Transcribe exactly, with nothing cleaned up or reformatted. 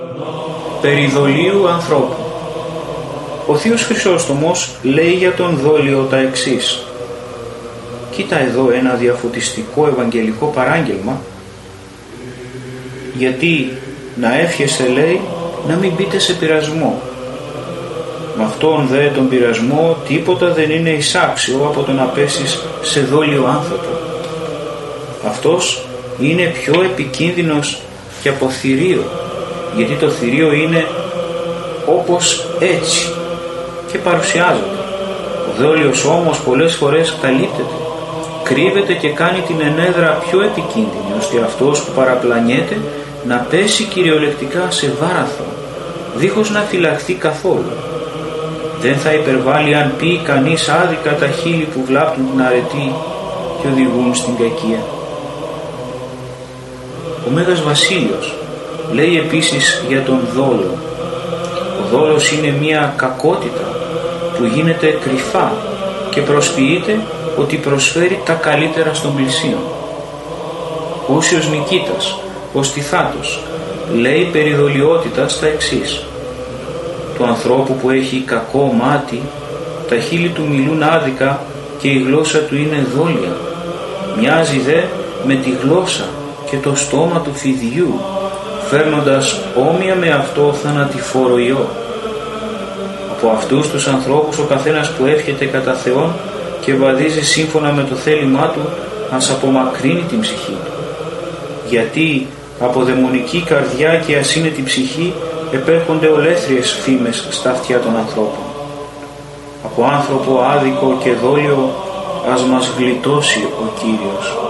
Περί δολίου ανθρώπου. Ο Θείος Χρυσόστομος λέει για τον δόλιο τα εξής. Κοίτα εδώ ένα διαφωτιστικό ευαγγελικό παράγγελμα, γιατί να εύχεστε, λέει, να μην μπείτε σε πειρασμό. Με αυτόν δε τον πειρασμό τίποτα δεν είναι εισάξιο από το να πέσεις σε δόλιο άνθρωπο. Αυτός είναι πιο επικίνδυνος και από θηρίο, γιατί το θηρίο είναι όπως έτσι και παρουσιάζεται. Ο δόλιος όμως πολλές φορές καλύπτεται, κρύβεται και κάνει την ενέδρα πιο επικίνδυνη, ώστε αυτός που παραπλανιέται να πέσει κυριολεκτικά σε βάραθρο, δίχως να φυλαχθεί καθόλου. Δεν θα υπερβάλλει αν πει κανείς άδικα τα χείλη που βλάπτουν την αρετή και οδηγούν στην κακία. Ο Μέγας Βασίλειος λέει επίσης για τον δόλο. Ο δόλος είναι μια κακότητα που γίνεται κρυφά και προσποιείται ότι προσφέρει τα καλύτερα στον πλησίον. Ο Όσιος Νικήτας, ο Στιθάτος, λέει περί δολιότητας τα εξής. Του ανθρώπου που έχει κακό μάτι, τα χείλη του μιλούν άδικα και η γλώσσα του είναι δόλια. Μοιάζει δε με τη γλώσσα και το στόμα του φιδιού, φέρνοντας όμοια με αυτό θανατηφόρο ιό. Από αυτούς τους ανθρώπους ο καθένας που εύχεται κατά Θεόν και βαδίζει σύμφωνα με το θέλημά του, ας απομακρύνει την ψυχή του. Γιατί από δαιμονική καρδιά και ασύνετη ψυχή επέρχονται ολέθριες φήμες στα αυτιά των ανθρώπων. Από άνθρωπο άδικο και δόλιο ας μας γλιτώσει ο Κύριος.